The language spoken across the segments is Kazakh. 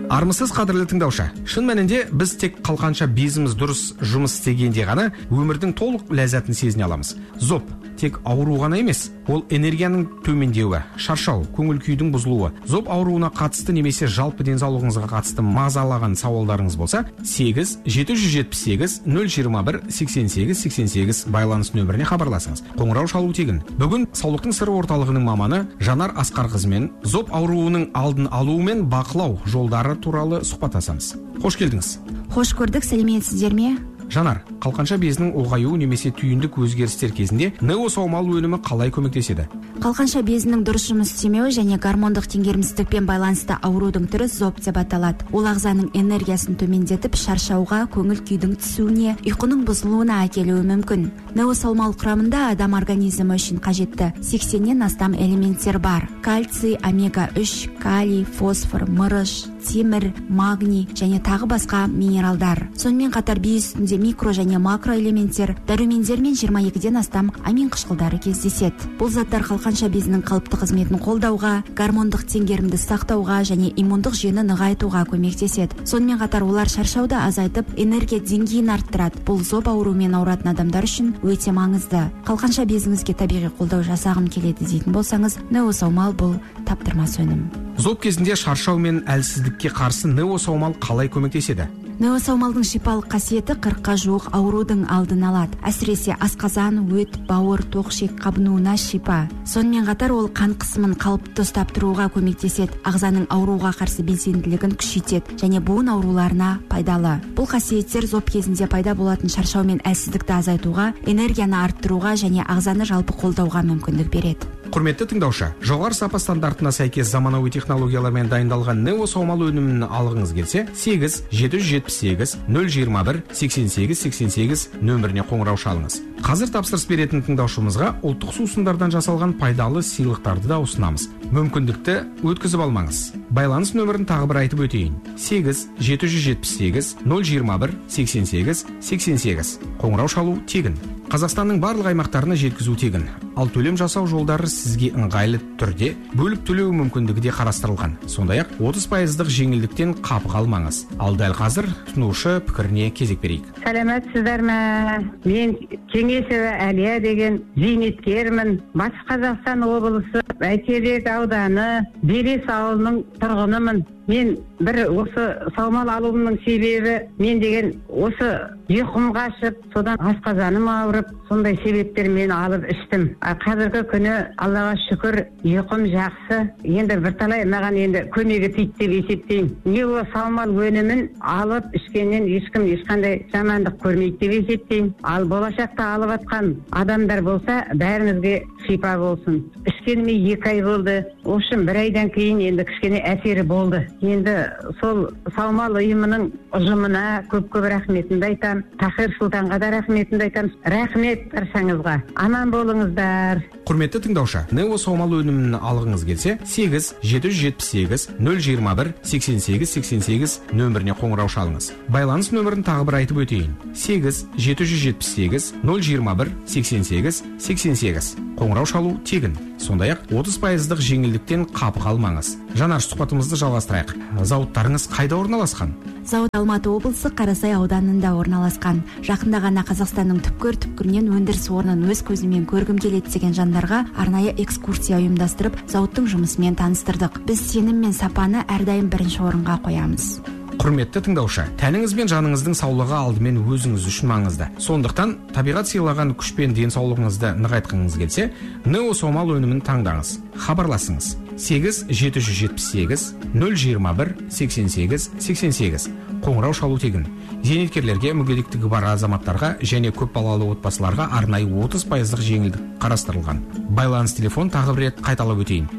Армысыз қадірлі тыңдаушы. Шын мәнінде біз тек қалқанша безіміз дұрыс жұмыс істегенде ғана өмірдің толық ләззатын сезіне аламыз. Зоб тек ауру ғана емес, ол энергияның төмендеуі, шаршау, көңіл күйдің бұзылуы. Зоб ауруына қатысты немесе жалпы денсаулығыңызға қатысты мазалаған сауалдарыңыз болса, 8-777-021-88-88 байланыс нөміріне хабарласыңыз. Қоңырау шалу тегін. Бүгін саулықтың сыры орталығының маманы Жанар Асқарқызымен зоб ауруының алдын алу мен бақылау жолдары туралы сұхбаттасамыз. Қош келдіңіз. Қош көрдік, сәлеметсіздер ме? Жанар, қалқанша безінің ұлғаюы немесе түйіндік өзгерістер кезінде нео саумал өнімі қалай көмектеседі? Қалқанша безінің дұрыс жұмыс істемеуі және гормондық теңгерімсіздікпен байланысты аурудың түрі зоб деп аталады. Ол ағзаның энергиясын төмендетіп, шаршауға, көңіл күйдің түсуіне, ұйқының бұзылуына әкелуі мүмкін. Нео саумал құрамында адам организмі үшін қажетті 80-нен астам элементтер бар. Кальций, омега-3, калий, фосфор, мырыш, темір, магний және тағы басқа минералдар. Сонымен қатар бие үстінде микро және макро элементтер, дәрумендер мен 22-ден астам амин қышқылдары кездеседі. Бұл заттар қалқанша безінің қалыпты қызметін қолдауға, гормондық теңгерімді сақтауға және иммундық жүйені нығайтуға көмектеседі. Сонымен қатар олар шаршауды азайтып, энергия деңгейін арттырады. Бұл зоб ауруымен ауыратын адамдар үшін өте маңызды. Қалқанша безіңізге табиғи қолдау жасағым келеді дейтін болсаңыз, нео саумал бұл таптырмас өнім. Зоб кезінде шаршау мен әлсіздікке қарсы нео саумал қалай көмектеседі? Нео саумалдың шипалық қасиеті 40-қа жуық аурудың алдын алады. Әсіресе асқазан, өт, бауыр, тоқшек қабынуына шипа. Сонымен қатар ол қан қысымын қалыпты ұстап тұруға көмектеседі, ағзаның ауруға қарсы белсенділігін күшейтеді және буын ауруларына пайдалы. Бұл қасиеттер зоб кезінде пайда болатын шаршау мен әлсіздікті азайтуға, энергияны арттыруға және ағзаны жалпы қолдауға мүмкіндік береді. Құрметті тыңдаушы, жоғары сапа стандартына сәйкес заманауи технологиялармен дайындалған нео саумал өнімін алғыңыз келсе, 8-777-021-88-88 нөміріне қоңырау шалыңыз. Қазір тапсырыс беретін тыңдаушымызға ұлттық сусындардан жасалған пайдалы сыйлықтарды да ұсынамыз. Мүмкіндікті өткізіп алмаңыз. Байланыс нөмірін тағы бір айтып өтейін. 8-777-021-88-88 қоңырау шалу тегін. Қазақстанның барлық аймақтарына жеткізу тегін. Ал төлем жасау жолдары сізге ыңғайлы түрде бөліп төлеу мүмкіндігі де қарастырылған. Сондай-ақ 30% жеңілдіктен қапы қалмаңыз. Ал дәл қазір тұтынушы пікіріне кезек берейік. Сәлеметсіздер ме? Мен Кеңесова Әлия деген зейнеткермін. Батыс Қазақстан облысы Бәйтерек ауданы Белес ауылының тұрғынымын. Мен бір осы саумал алуымның себебі, мен деген осы ұйқым қашып, содан асқазаным ауырып, сондай себептермен алып іштім. Қазіргі күні Аллаға шүкір ұйқым жақсы. Енді бірталай маған енді көмегі тиді деп есептеймін. Нео саумал өнімін алып ішкеннен ешкім ешқандай жамандық көрмейді деп есептеймін. Ал болашақта алып атқан адамдар болса, бәріңізге шипа болсын. Ішкеніме 2 ай болды. Ошым 1 айдан кейін енді кішкене әсері болды. Енді сол саумал ұйымының ұжымына көп рахметімді айтам. Тахир Сұлтанға да рахметімді айтам. Рахмет баршаңызға. Аман болыңыздар. Құрметті тыңдаушы, нео саумал өнімін алғыңыз келсе, 8-777-021-88-88 нөміріне қоңырау шалыңыз. Байланыс нөмірін тағы бір айтып өтейін. 8-777-021-88-88 қоңырау шалу тегін. Сондай-ақ 30% жеңілдіктен қапы қалмаңыз. Жанар, сұхбатымызды жалғастырайық. Зауыттарыңыз қайда орналасқан? Зауыт Алматы облысы Қарасай ауданында орналасқан. Жақында ғана Қазақстанның түпкір-түпкірінен өндіріс орнын өз көзімен көргім келеді деген жандарға арнайы экскурсия ұйымдастырып, зауыттың жұмысымен таныстырдық. Біз сенім мен сапаны әрдайым бірінші орынға қоямыз. Құрметті тыңдаушы, тәніңіз бен жаныңыздың саулығы алдымен өзіңіз үшін маңызды. Сондықтан табиғат сыйлаған күш пен денсаулығыңызды нығайтқыңыз келсе, нео саумал өнімін таңдаңыз. Хабарласыңыз. 8-777-021-88-88 қоңырау шалу тегін. Зейнеткерлерге, мүгедектігі бар азаматтарға және көп балалы отбасыларға арнайы 30% жеңілдік қарастырылған. Байланыс телефон тағы бір рет қайталап өтейін.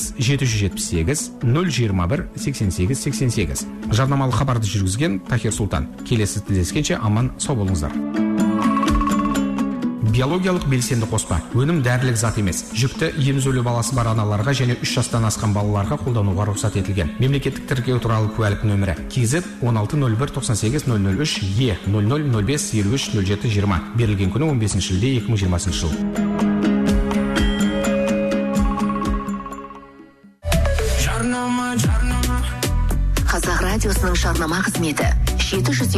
8-777-021-88-88. Жарнамалық хабарды жүргізген Тахир Сұлтан. Келесі тілдескенше аман сау болыңыздар. Биологиялық белсенді қоспа. Өнім дәрілік зат емес. Жүкті, емізулі баласы бар аналарға және 3 жастан асқан балаларға қолдануға рұқсат етілген. Мемлекеттік тіркеу туралы куәлік нөмірі KZ 1601988003 E0005230720. Берілген күні 15 шілде 2020 жыл. Қазақ радиосының жарнама қызметі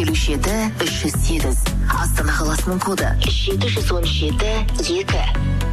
757-308. Астана қаласының коды 717-2.